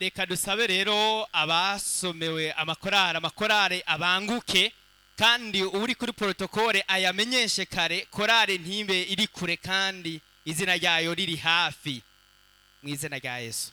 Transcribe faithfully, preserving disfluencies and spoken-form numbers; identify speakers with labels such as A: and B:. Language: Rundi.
A: reka dusabe rero abasomewe amakorari amakorari abanguke kandi uri kuri protokole ayamenyeshe kare korari ntimbe iri kure kandi izina ryayo riri hafi mu izina rya Yesu.